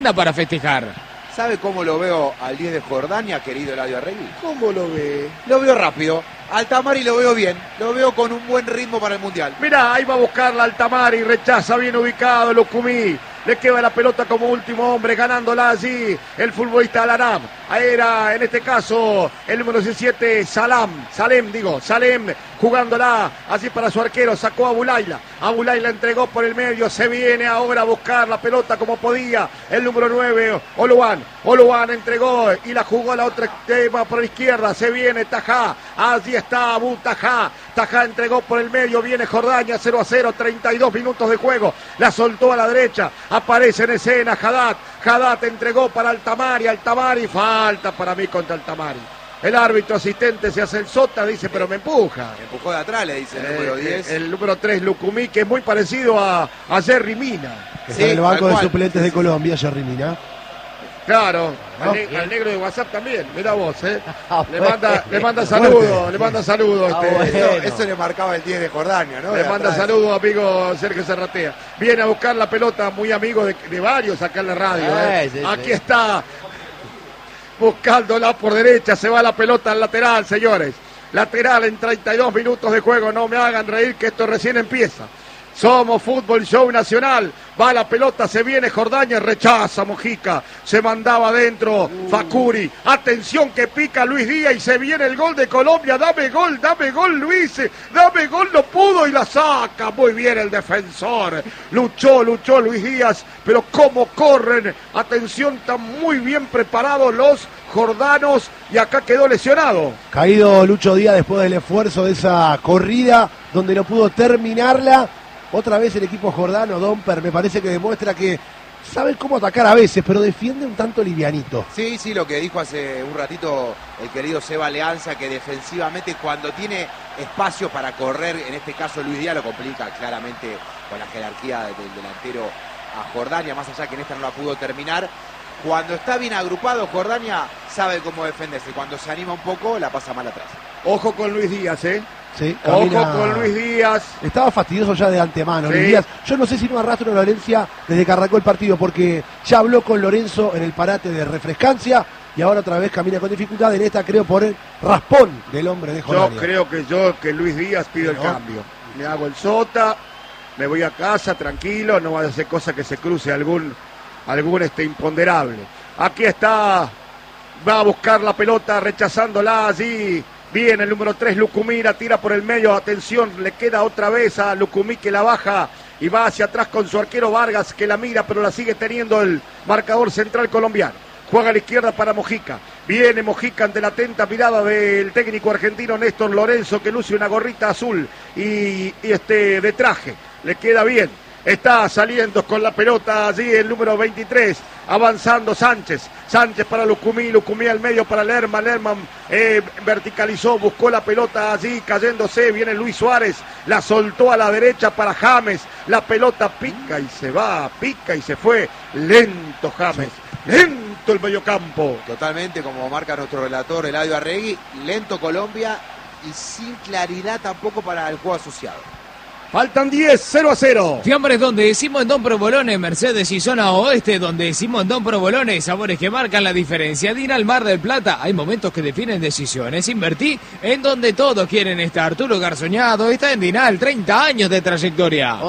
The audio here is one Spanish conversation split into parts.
para festejar. ¿Sabe cómo lo veo al 10 de Jordania, querido Eladio Arregui? ¿Cómo lo ve? Lo veo rápido. Altamari lo veo bien. Lo veo con un buen ritmo para el Mundial. Mirá, ahí va a buscar la Altamari, rechaza bien ubicado Lucumí. Le queda la pelota como último hombre, ganándola allí el futbolista Alanam. Ahí era, en este caso, el número 17, Salem, jugándola allí para su arquero, sacó a Bulaila. A Bulaila entregó por el medio, se viene ahora a buscar la pelota como podía. El número 9, Oluan entregó y la jugó a la otra extrema por la izquierda. Se viene Tajá, allí está Abu Tajá. Tajá entregó por el medio, viene Jordania 0-0, 32 minutos de juego. La soltó a la derecha. Aparece en escena Haddad entregó para Altamari, falta para mí contra Altamari. El árbitro asistente se hace el sota, dice, pero me empuja. Me empujó de atrás, le dice el número 10. El número 3, Lucumí, que es muy parecido a Jerry Mina. Que está en el banco de suplentes de Colombia, Jerry Mina. Claro, al negro de WhatsApp también, mira vos, le manda saludos. Eso le marcaba el 10 de Jordania, ¿no? Le manda saludos, amigo Sergio Serratea. Viene a buscar la pelota, muy amigo de varios acá en la radio. Aquí está, buscándola por derecha, se va la pelota al lateral, señores. Lateral en 32 minutos de juego, no me hagan reír que esto recién empieza. Somos Fútbol Show Nacional. Va la pelota, se viene Jordania, rechaza Mojica. Se mandaba adentro Facuri. Atención que pica Luis Díaz y se viene el gol de Colombia. Dame gol Luis. Dame gol, no pudo y la saca. Muy bien el defensor. Luchó Luis Díaz. Pero cómo corren. Atención, están muy bien preparados los jordanos y acá quedó lesionado. Caído Lucho Díaz después del esfuerzo de esa corrida donde no pudo terminarla. Otra vez el equipo jordano, Domper, me parece que demuestra que sabe cómo atacar a veces, pero defiende un tanto livianito. Sí, lo que dijo hace un ratito el querido Seba Leanza, que defensivamente cuando tiene espacio para correr, en este caso Luis Díaz lo complica claramente con la jerarquía del delantero a Jordania, más allá que en esta no la pudo terminar. Cuando está bien agrupado, Jordania sabe cómo defenderse. Cuando se anima un poco, la pasa mal atrás. Ojo con Luis Díaz, Sí, ojo con Luis Díaz. Estaba fastidioso ya de antemano, sí. Luis Díaz. Yo no sé si no arrastra una Valencia desde que arrancó el partido, porque ya habló con Lorenzo en el parate de refrescancia y ahora otra vez camina con dificultad. En esta creo por el raspón del hombre de Jordania. Yo creo que Luis Díaz pido el cambio. Me hago el sota, me voy a casa tranquilo, no va a hacer cosa que se cruce algún imponderable. Aquí está, va a buscar la pelota rechazándola allí. Viene el número 3, Lucumí, la tira por el medio, atención, le queda otra vez a Lucumí que la baja y va hacia atrás con su arquero Vargas que la mira pero la sigue teniendo el marcador central colombiano. Juega a la izquierda para Mojica, viene Mojica ante la atenta mirada del técnico argentino Néstor Lorenzo que luce una gorrita azul y de traje, le queda bien. Está saliendo con la pelota allí el número 23, avanzando Sánchez para Lucumí al medio para Lerman verticalizó, buscó la pelota allí, cayéndose, viene Luis Suárez, la soltó a la derecha para James, la pelota pica y se fue, lento James, lento el mediocampo. Totalmente, como marca nuestro relator Eladio Arregui, lento Colombia y sin claridad tampoco para el juego asociado. Faltan 10, 0-0. Fiambres donde decimos en Don Provolone, Mercedes y zona oeste, donde decimos en Don Provolone, sabores que marcan la diferencia. Dinal Mar del Plata, hay momentos que definen decisiones. Invertí en donde todos quieren estar. Arturo Garzoñado está en Dinal, 30 años de trayectoria.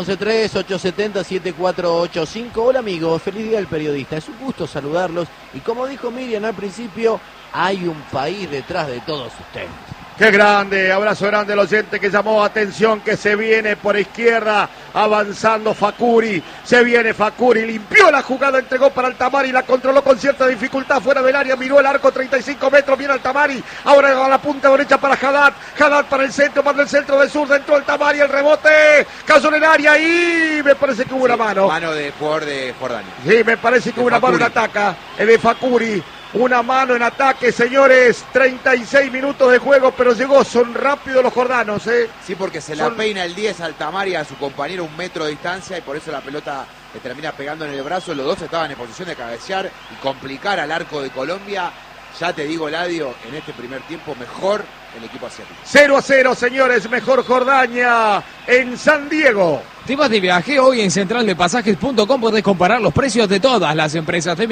11-3-870-7485. Hola amigos, feliz día del periodista. Es un gusto saludarlos. Y como dijo Miriam al principio, hay un país detrás de todos ustedes. Qué grande, abrazo grande al oyente que llamó, atención que se viene por izquierda, avanzando Facuri, se viene Facuri, limpió la jugada, entregó para Altamari, la controló con cierta dificultad fuera del área, miró el arco, 35 metros, viene Altamari, ahora a la punta derecha para Haddad para el centro, manda el centro del sur, dentro Altamari, el rebote, cayó en el área y me parece que hubo una mano. Mano de jugador de Jordania. Sí, me parece que hubo una mano en ataca, de Facuri. Una mano en ataque, señores, 36 minutos de juego, pero son rápidos los jordanos, Sí, porque se la peina el 10 Altamari a su compañero 1 metro de distancia y por eso la pelota le termina pegando en el brazo. Los dos estaban en posición de cabecear y complicar al arco de Colombia. Ya te digo, Eladio, en este primer tiempo mejor el equipo asiático. 0-0, señores, mejor Jordania en San Diego. Te vas de viaje hoy en centraldepasajes.com, podés comparar los precios de todas las empresas de